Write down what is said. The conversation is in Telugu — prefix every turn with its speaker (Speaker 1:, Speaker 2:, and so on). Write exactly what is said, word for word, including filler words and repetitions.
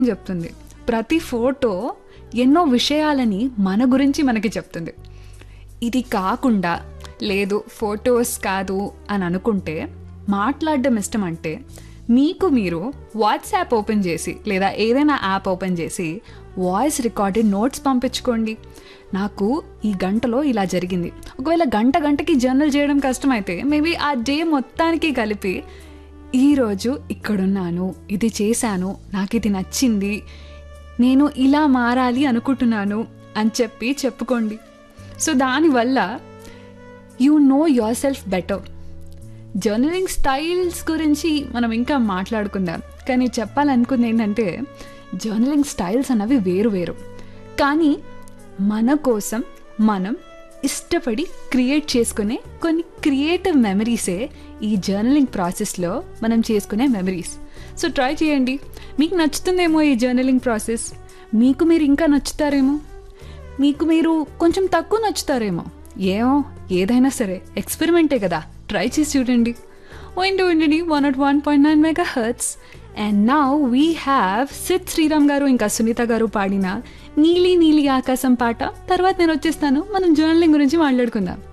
Speaker 1: చెప్తుంది. ప్రతి ఫోటో ఎన్నో విషయాలని మన గురించి మనకి చెప్తుంది. ఇది కాకుండా లేదు ఫొటోస్ కాదు అని అనుకుంటే, మాట్లాడడం ఇష్టం అంటే మీకు మీరు వాట్సాప్ ఓపెన్ చేసి లేదా ఏదైనా యాప్ ఓపెన్ చేసి వాయిస్ రికార్డెడ్ నోట్స్ పంపించుకోండి. నాకు ఈ గంటలో ఇలా జరిగింది. ఒకవేళ గంట గంటకి జర్నల్ చేయడం కష్టమైతే మేబీ ఆ డే మొత్తానికి కలిపి ఈరోజు ఇక్కడున్నాను, ఇది చేశాను, నాకు ఇది నచ్చింది, నేను ఇలా మారాలి అనుకుంటున్నాను అని చెప్పి చెప్పుకోండి. సో దానివల్ల you know your self better. Journaling styles గురించి మనం ఇంకా మాట్లాడుకుందాం, కానీ చెప్పాలనుకుంది ఏంటంటే జర్నలింగ్ స్టైల్స్ అన్నవి వేరు వేరు, కానీ మన కోసం మనం ఇష్టపడి క్రియేట్ చేసుకునే కొన్ని క్రియేటివ్ మెమరీసే ఈ జర్నలింగ్ ప్రాసెస్లో మనం చేసుకునే మెమరీస్. సో ట్రై చేయండి, మీకు నచ్చుతుందేమో ఈ జర్నలింగ్ ప్రాసెస్, మీకు మీరు ఇంకా నచ్చుతారేమో, మీకు మీరు కొంచెం తక్కువ నచ్చుతారేమో, ఏమో ఏదైనా సరే ఎక్స్పెరిమెంటే కదా, ట్రై చేసి చూడండి. వింటూ ఉండండి one not one point nine mega hertz. And now we have Sid Sriram గారు ఇంకా సునీత గారు పాడిన నీలి నీలి ఆకాశం పాట. తర్వాత నేను వచ్చేస్తాను, మనం జర్నలింగ్ గురించి మాట్లాడుకుందాం.